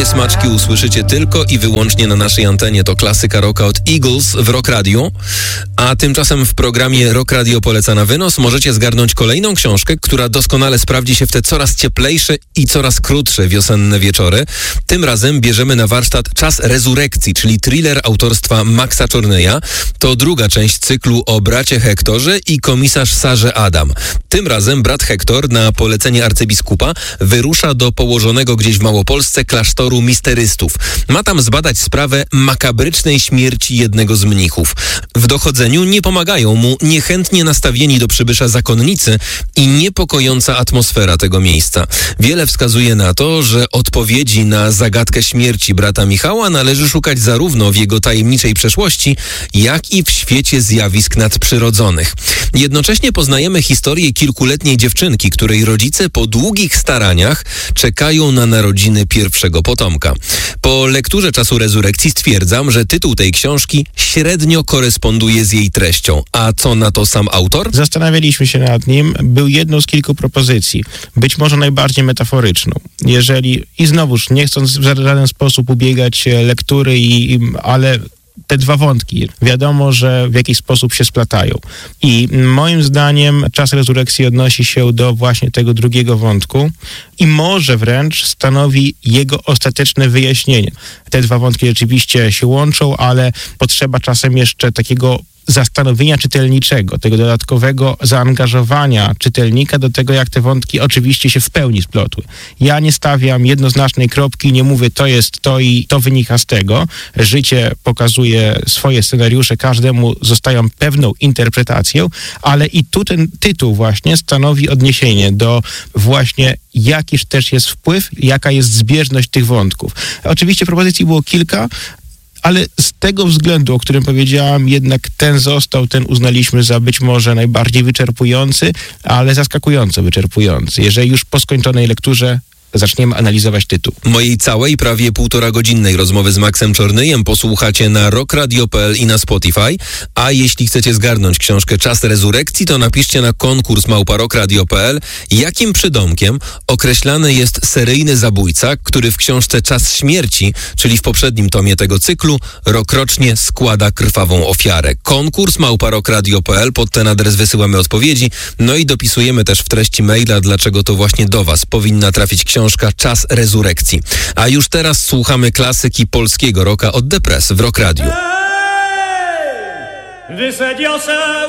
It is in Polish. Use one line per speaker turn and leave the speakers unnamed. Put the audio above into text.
Smaczki usłyszycie tylko i wyłącznie na naszej antenie. To klasyka rocka od Eagles w Rock Radio. A tymczasem w programie Rock Radio poleca na wynos możecie zgarnąć kolejną książkę, która doskonale sprawdzi się w te coraz cieplejsze i coraz krótsze wiosenne wieczory. Tym razem bierzemy na warsztat Czas Rezurekcji, czyli thriller autorstwa Maxa Czorneya. To druga część cyklu o bracie Hektorze i komisarz Sarze Adam. Tym razem brat Hektor na polecenie arcybiskupa wyrusza do położonego gdzieś w Małopolsce klasztoru misterystów. Ma tam zbadać sprawę makabrycznej śmierci jednego z mnichów. W dochodzeniu nie pomagają mu niechętnie nastawieni do przybysza zakonnicy i niepokojąca atmosfera tego miejsca. Wiele wskazuje na to, że odpowiedzi na zagadkę śmierci brata Michała należy szukać zarówno w jego tajemniczej przeszłości, jak i w świecie zjawisk nadprzyrodzonych. Jednocześnie poznajemy historię kilkuletniej dziewczynki, której rodzice po długich staraniach czekają na narodziny pierwszego potomka. Po lekturze Czasu Rezurekcji stwierdzam, że tytuł tej książki średnio koresponduje z jej treścią. A co na to sam autor?
Zastanawialiśmy się nad nim. Był jedną z kilku propozycji. Być może najbardziej metaforyczną. Jeżeli, i znowuż nie chcąc w żaden sposób ubiegać lektury, ale te dwa wątki, wiadomo, że w jakiś sposób się splatają. I moim zdaniem Czas Rezurekcji odnosi się do właśnie tego drugiego wątku i może wręcz stanowi jego ostateczne wyjaśnienie. Te dwa wątki rzeczywiście się łączą, ale potrzeba czasem jeszcze takiego zastanowienia czytelniczego, tego dodatkowego zaangażowania czytelnika do tego, jak te wątki oczywiście się w pełni splotły. Ja nie stawiam jednoznacznej kropki, nie mówię to jest to i to wynika z tego. Życie pokazuje swoje scenariusze, każdemu zostają pewną interpretacją, ale i tu ten tytuł właśnie stanowi odniesienie do właśnie jakiż też jest wpływ, jaka jest zbieżność tych wątków. Oczywiście propozycji było kilka, ale z tego względu, o którym powiedziałam, jednak ten uznaliśmy za być może najbardziej wyczerpujący, ale zaskakująco wyczerpujący. Jeżeli już po skończonej lekturze zaczniemy analizować tytuł.
Mojej całej prawie 1,5-godzinnej rozmowy z Maxem Czorneyem posłuchacie na rockradio.pl i na Spotify, a jeśli chcecie zgarnąć książkę Czas Rezurekcji, to napiszcie na konkurs @rockradio.pl, jakim przydomkiem określany jest seryjny zabójca, który w książce Czas Śmierci, czyli w poprzednim tomie tego cyklu, rokrocznie składa krwawą ofiarę. Konkurs @rockradio.pl, pod ten adres wysyłamy odpowiedzi, no i dopisujemy też w treści maila, dlaczego to właśnie do Was powinna trafić książka Czas Rezurekcji. A już teraz słuchamy klasyki polskiego rocka od The Press w Rock Radio.